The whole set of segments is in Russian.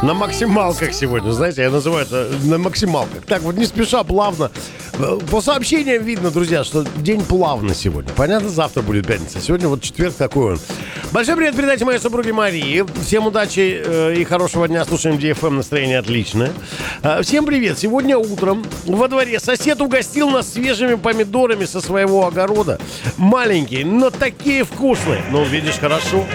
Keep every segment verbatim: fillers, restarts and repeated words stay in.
На максималках сегодня, знаете, я называю это на максималках. Так вот, не спеша, плавно. По сообщениям видно, друзья, что день плавно сегодня. Понятно, завтра будет пятница. Сегодня вот четверг такой он. Большой привет передайте моей супруге Марии. Всем удачи э, и хорошего дня. Слушаем ди эф эм, настроение отличное. Э, всем привет. Сегодня утром во дворе сосед угостил нас свежими помидорами со своего огорода. Маленькие, но такие вкусные. Ну, видишь, хорошо.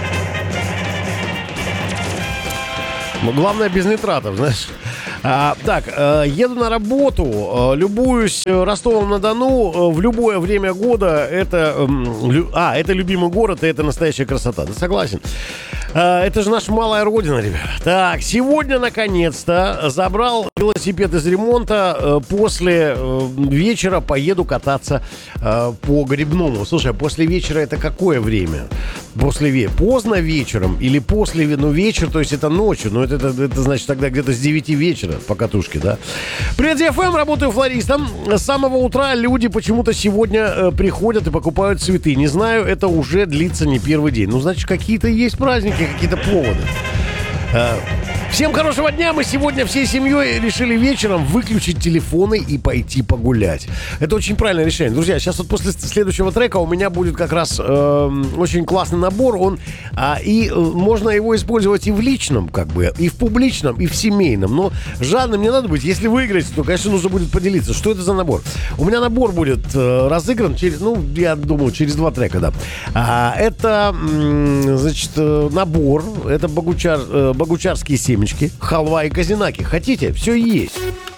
Но главное, без нитратов, знаешь. А, так, э, еду на работу, э, любуюсь Ростовом-на-Дону э, в любое время года. Это, э, лю, а, это любимый город, и это настоящая красота. Да, согласен. Э, это же наша малая родина, ребят. Так, сегодня, наконец-то, забрал велосипед из ремонта. Э, после э, вечера поеду кататься э, по Грибному. Слушай, а после вечера это какое время? После вечера. Поздно вечером или после, ну, вечер, то есть это ночью. Ну, это, это, это значит тогда где-то с девяти вечера по катушке, да. Привет, ди эф эм, работаю флористом. С самого утра люди почему-то сегодня э, приходят и покупают цветы. Не знаю, это уже длится не первый день. Ну, значит, какие-то есть праздники, какие-то поводы. Э, Всем хорошего дня. Мы сегодня всей семьей решили вечером выключить телефоны и пойти погулять. Это очень правильное решение. Друзья, сейчас вот после следующего трека у меня будет как раз э, очень классный набор. Он, э, и э, можно его использовать и в личном, как бы, и в публичном, и в семейном. Но жадным не надо быть. Если выиграете, то, конечно, нужно будет поделиться. Что это за набор? У меня набор будет э, разыгран через, ну, я думаю, через два трека, да. А, это, м, значит, э, набор. Это богучар, э, богучарские семечки, халва и казинаки. Хотите? Все есть.